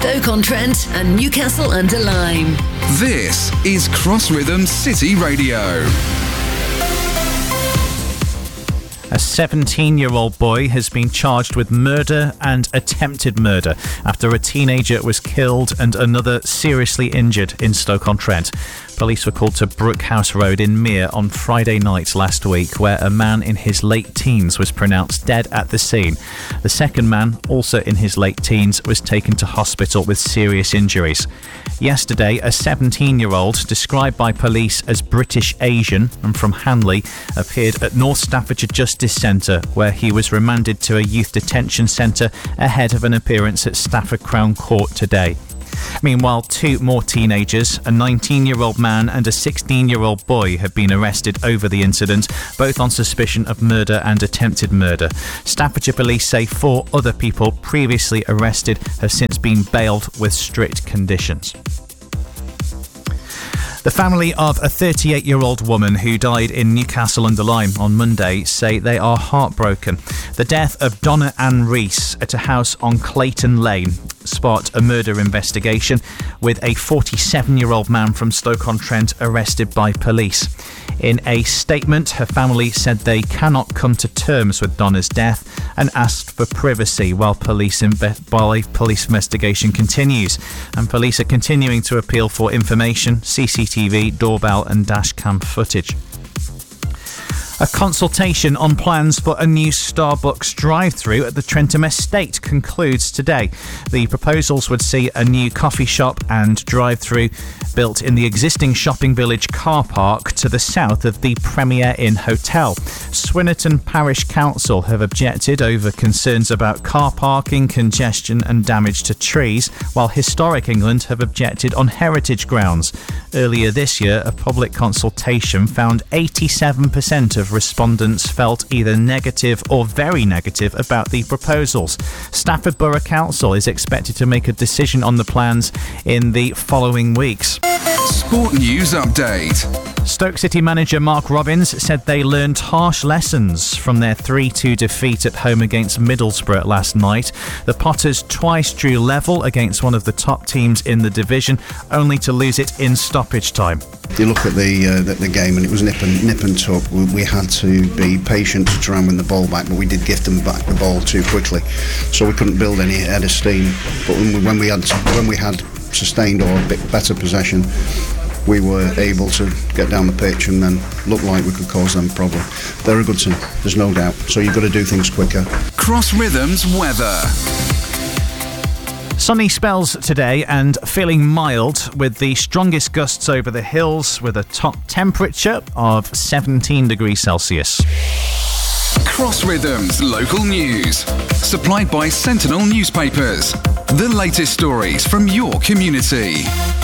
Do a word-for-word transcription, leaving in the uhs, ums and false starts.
Stoke-on-Trent and Newcastle-under-Lyme. This is Cross Rhythm City Radio. A seventeen-year-old boy has been charged with murder and attempted murder after a teenager was killed and another seriously injured in Stoke-on-Trent. Police were called to Brookhouse Road in Mere on Friday night last week, where a man in his late teens was pronounced dead at the scene. The second man, also in his late teens, was taken to hospital with serious injuries. Yesterday, a seventeen-year-old, described by police as British Asian and from Hanley, appeared at North Staffordshire Justice Centre, where he was remanded to a youth detention centre ahead of an appearance at Stafford Crown Court today. Meanwhile, two more teenagers, a nineteen-year-old man and a sixteen-year-old boy, have been arrested over the incident, both on suspicion of murder and attempted murder. Staffordshire Police say four other people previously arrested have since been bailed with strict conditions. The family of a thirty-eight-year-old woman who died in Newcastle-under-Lyme on Monday say they are heartbroken. The death of Donna Ann Rees at a house on Clayton Lane sparked a murder investigation, with a forty-seven-year-old man from Stoke-on-Trent arrested by police. In a statement, her family said they cannot come to terms with Donna's death and asked for privacy while police, inve- while police investigation continues. And police are continuing to appeal for information, C C T V, doorbell and dashcam footage. A consultation on plans for a new Starbucks drive-through at the Trentham Estate concludes today. The proposals would see a new coffee shop and drive-through built in the existing shopping village car park to the south of the Premier Inn Hotel. Swinnerton Parish Council have objected over concerns about car parking, congestion and damage to trees, while Historic England have objected on heritage grounds. Earlier this year, a public consultation found eighty-seven percent of respondents felt either negative or very negative about the proposals. Stafford Borough Council is expected to make a decision on the plans in the following weeks. Sport News Update. Stoke City manager Mark Robins said they learned harsh lessons from their three two defeat at home against Middlesbrough last night. The Potters twice drew level against one of the top teams in the division, only to lose it in stoppage time. You look at the, uh, the the game and it was nip and, nip and tuck. We, we had to be patient to try and win the ball back, but we did gift them back the ball too quickly, so we couldn't build any head of steam. But when we, when we had when we had sustained or a bit better possession, we were able to get down the pitch and then look like we could cause them a problem. They're a good team, there's no doubt, so you've got to do things quicker. Cross Rhythms weather. Sunny spells today and feeling mild, with the strongest gusts over the hills, with a top temperature of seventeen degrees Celsius. Cross Rhythms local news. Supplied by Sentinel Newspapers. The latest stories from your community.